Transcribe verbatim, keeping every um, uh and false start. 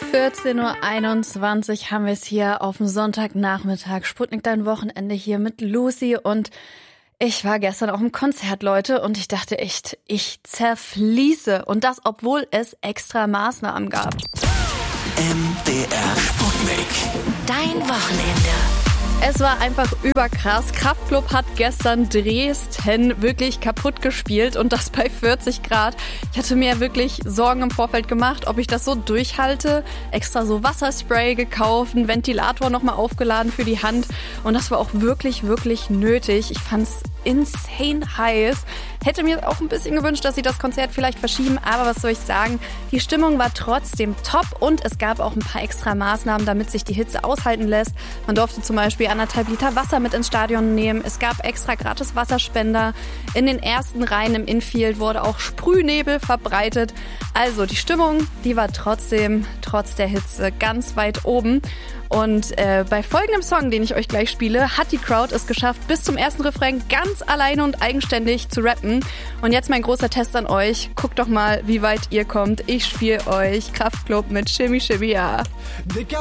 vierzehn Uhr einundzwanzig haben wir es hier auf dem Sonntagnachmittag. Sputnik dein Wochenende hier mit Lucy und ich war gestern auf dem Konzert, Leute, und ich dachte echt, ich zerfließe. Und das, obwohl es extra Maßnahmen gab. M D R Sputnik. Dein Wochenende. Es war einfach überkrass. Kraftklub hat gestern Dresden wirklich kaputt gespielt und das bei vierzig Grad. Ich hatte mir wirklich Sorgen im Vorfeld gemacht, ob ich das so durchhalte. Extra so Wasserspray gekauft, einen Ventilator nochmal aufgeladen für die Hand und das war auch wirklich, wirklich nötig. Ich fand's insane heiß. Hätte mir auch ein bisschen gewünscht, dass sie das Konzert vielleicht verschieben, aber was soll ich sagen? Die Stimmung war trotzdem top und es gab auch ein paar extra Maßnahmen, damit sich die Hitze aushalten lässt. Man durfte zum Beispiel anderthalb Liter Wasser mit ins Stadion nehmen. Es gab extra gratis Wasserspender. In den ersten Reihen im Infield wurde auch Sprühnebel verbreitet. Also die Stimmung, die war trotzdem, trotz der Hitze, ganz weit oben. Und äh, bei folgendem Song, den ich euch gleich spiele, hat die Crowd es geschafft, bis zum ersten Refrain ganz alleine und eigenständig zu rappen. Und jetzt mein großer Test an euch. Guckt doch mal, wie weit ihr kommt. Ich spiele euch Kraftklub mit Shimmy Shimmy Ja.